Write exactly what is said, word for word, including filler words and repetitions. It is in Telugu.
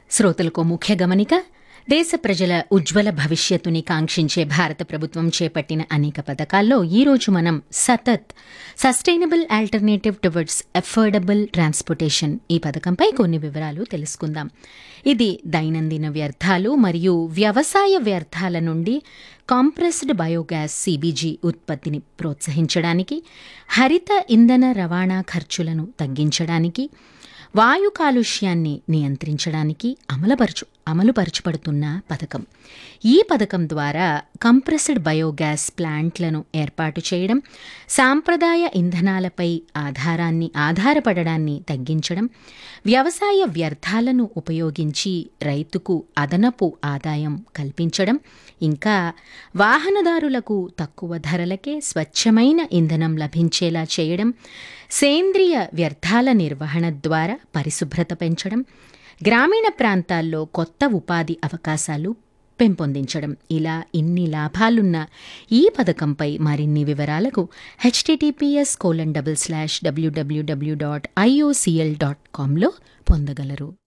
శ్రోతలకు ముఖ్య గమనిక. దేశ ప్రజల ఉజ్వల భవిష్యత్తుని కాంక్షించే భారత ప్రభుత్వం చేపట్టిన అనేక పథకాల్లో ఈరోజు మనం సతత్ sustainable alternative towards affordable transportation ఈ పథకంపై కొన్ని వివరాలు తెలుసుకుందాం. ఇది దైనందిన వ్యర్థాలు మరియు వ్యవసాయ వ్యర్థాల నుండి కాంప్రెస్డ్ బయోగ్యాస్ సీబీజీ ఉత్పత్తిని ప్రోత్సహించడానికి, హరిత ఇంధన రవాణా ఖర్చులను తగ్గించడానికి, వాయు కాలుష్యాన్ని నియంత్రించడానికి అమలుపరచు అమలుపరచబడుతున్న పథకం. ఈ పథకం ద్వారా కంప్రెస్డ్ బయోగ్యాస్ ప్లాంట్లను ఏర్పాటు చేయడం, సాంప్రదాయ ఇంధనాలపై ఆధారాన్ని ఆధారపడడాన్ని తగ్గించడం, వ్యవసాయ వ్యర్థాలను ఉపయోగించి రైతుకు అదనపు ఆదాయం కల్పించడం, ఇంకా వాహనదారులకు తక్కువ ధరలకే స్వచ్ఛమైన ఇంధనం లభించేలా చేయడం, సేంద్రియ వ్యర్థాల నిర్వహణ ద్వారా పరిశుభ్రత పెంచడం, గ్రామీణ ప్రాంతాల్లో కొత్త ఉపాధి అవకాశాలు పెంపొందించడం, ఇలా ఇన్ని లాభాలున్న ఈ పథకంపై మరిన్ని వివరాలకు హెచ్టిటిపిఎస్ కోలన్ డబుల్ స్లాష్ డబ్ల్యూడబ్ల్యూడబ్ల్యూ డాట్ ఐఓసిఎల్ డాట్ కామ్లో పొందగలరు.